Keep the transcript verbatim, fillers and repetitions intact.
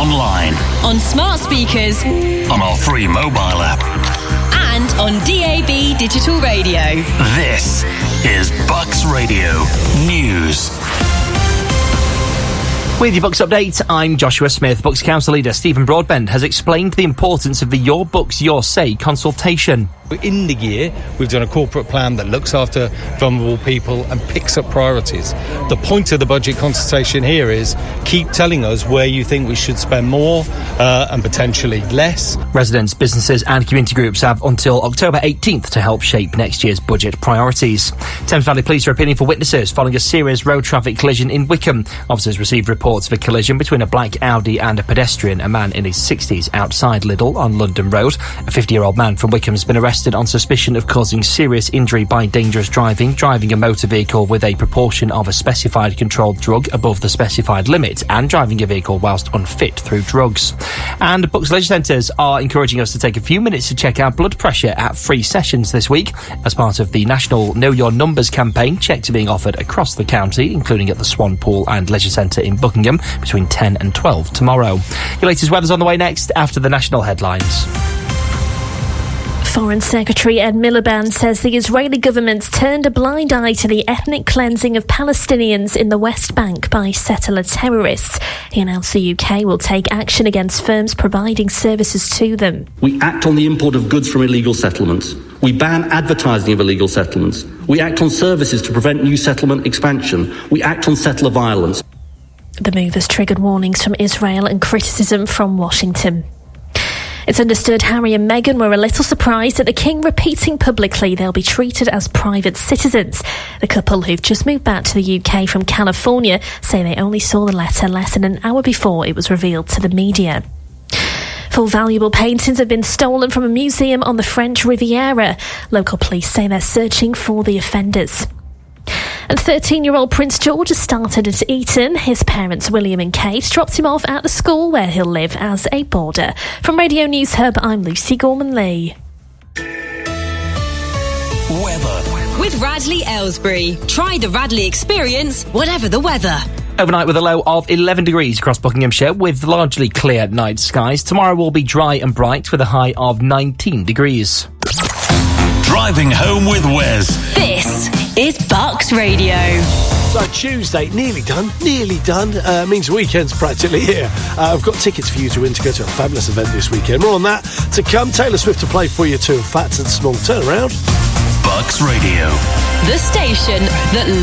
online, on smart speakers, on our free mobile app, and on D A B digital radio. This is Bucks Radio News. With your Bucks update, I'm Joshua Smith. Bucks Council leader Stephen Broadbent has explained the importance of the Your Bucks, Your Say consultation. In the year, we've done a corporate plan that looks after vulnerable people and picks up priorities. The point of the budget consultation here is keep telling us where you think we should spend more uh, and potentially less. Residents, businesses and community groups have until October eighteenth to help shape next year's budget priorities. Thames Valley Police are appealing for witnesses following a serious road traffic collision in Wickham. Officers received reports of a collision between a black Audi and a pedestrian, a man in his sixties, outside Lidl on London Road. A fifty-year-old man from Wickham has been arrested on suspicion of causing serious injury by dangerous driving, driving a motor vehicle with a proportion of a specified controlled drug above the specified limit, and driving a vehicle whilst unfit through drugs. And Bucks Leisure Centres are encouraging us to take a few minutes to check our blood pressure at free sessions this week as part of the national Know Your Numbers campaign. Checks are being offered across the county, including at the Swan Pool and Leisure Centre in Buckingham between ten and twelve tomorrow. Your latest weather's on the way next after the national headlines. Foreign Secretary Ed Miliband says the Israeli government's turned a blind eye to the ethnic cleansing of Palestinians in the West Bank by settler terrorists. He announced the U K will take action against firms providing services to them. We act on the import of goods from illegal settlements. We ban advertising of illegal settlements. We act on services to prevent new settlement expansion. We act on settler violence. The move has triggered warnings from Israel and criticism from Washington. It's understood Harry and Meghan were a little surprised at the King repeating publicly they'll be treated as private citizens. The couple, who've just moved back to the U K from California, say they only saw the letter less than an hour before it was revealed to the media. Four valuable paintings have been stolen from a museum on the French Riviera. Local police say they're searching for the offenders. And thirteen-year-old Prince George has started at Eton. His parents, William and Kate, dropped him off at the school where he'll live as a boarder. From Radio News Hub, I'm Lucy Gorman-Lee. Weather. With Radley Aylesbury. Try the Radley experience, whatever the weather. Overnight with a low of eleven degrees across Buckinghamshire with largely clear night skies. Tomorrow will be dry and bright with a high of nineteen degrees. Driving home with Wes. This is Bucks Radio. So Tuesday, nearly done, nearly done. Uh, means the weekend's practically here. Uh, I've got tickets for you to win to go to a fabulous event this weekend. More on that to come. Taylor Swift to play for you too. Fats and Small. Turn around. Bucks Radio. The station that